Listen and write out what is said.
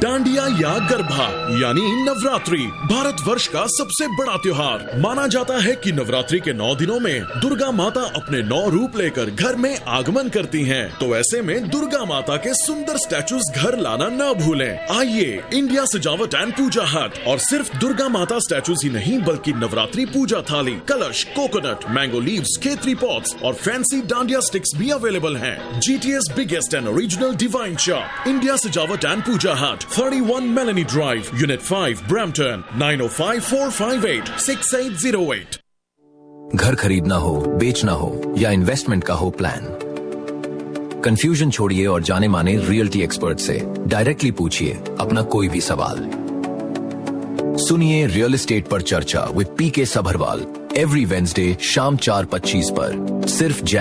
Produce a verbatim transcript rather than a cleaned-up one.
डांडिया या गरबा यानी नवरात्रि भारत वर्ष का सबसे बड़ा त्योहार। माना जाता है कि नवरात्रि के नौ दिनों में दुर्गा माता अपने नौ रूप लेकर घर में आगमन करती हैं। तो ऐसे में दुर्गा माता के सुंदर स्टैचूज घर लाना न भूलें। आइए इंडिया सजावट एंड पूजा हट और सिर्फ दुर्गा माता स्टैचूज ही नहीं बल्कि नवरात्रि पूजा थाली, कलश, कोकोनट, मैंगो लीव्स, केतरी पॉट्स और फैंसी डांडिया स्टिक्स भी अवेलेबल हैं। GTS biggest and original divine shop India सजावट एंड पूजा हट, thirty-one Melanie Drive, Unit five, Brampton, nine oh five, four five eight, six eight zero eight। घर खरीदना हो, बेचना हो या इन्वेस्टमेंट का हो प्लान, कंफ्यूजन छोड़िए और जाने माने रियल्टी एक्सपर्ट से डायरेक्टली पूछिए अपना कोई भी सवाल। सुनिए रियल एस्टेट पर चर्चा with PK Sabharwal every Wednesday शाम चार पच्चीस पर, सिर्फ